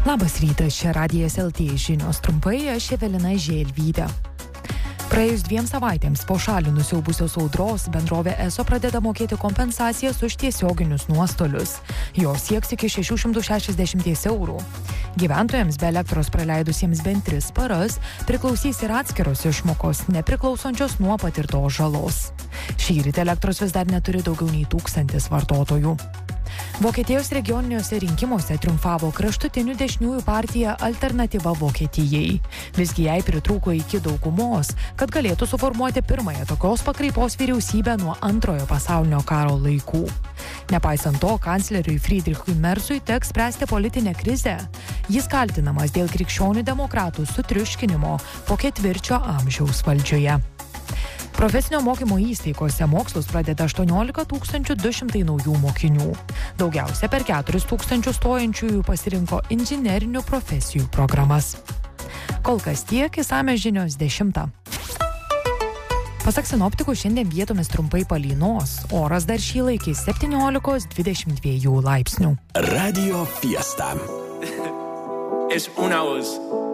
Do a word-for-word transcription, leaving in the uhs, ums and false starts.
Labas rytas, čia Radijas L T žinios trumpai, aš Evelina Želvytė. Praėjus dviem savaitėms po šalį nusiaubusios audros bendrovė ESO pradeda mokėti kompensacijas už tiesioginius nuostolius. Jos sieks iki šešių šimtų šešiasdešimt eurų. Gyventojams be elektros praleidusiems bent tris paras priklausys ir atskiros išmokos, nepriklausančios nuo patirtos žalos. Šįryt elektros vis dar neturi daugiau nei tūkstantis vartotojų. Vokietijos regioniniuose rinkimuose triumfavo kraštutinių dešiniųjų partija Alternatyva Vokietijai. Visgi jai pritrūko iki daugumos, kad galėtų suformuoti pirmąją tokios pakraipos vyriausybę nuo antrojo pasaulinio karo laikų. Nepaisant to, kancleriui Friedrichui Merzui teks spręsti politinę krizę. Jis kaltinamas dėl krikščionių demokratų sutriuškinimo po ketvirčio amžiaus valdžioje. Profesinio mokymo įstaigose mokslus pradeda aštuoniolika tūkstančių du šimtai naujų mokinių. Daugiausia per keturis tūkstančius stojančiųjų pasirinko inžinerinių profesijų programas. Kol kas tiek, išsamios žinios dešimtą. Pasak sinoptikų, šiandien vietomis trumpai palynos. Oras dar šyla iki septyniolikos dvidešimt dviejų laipsnių. Radio Fiesta. Es una voz.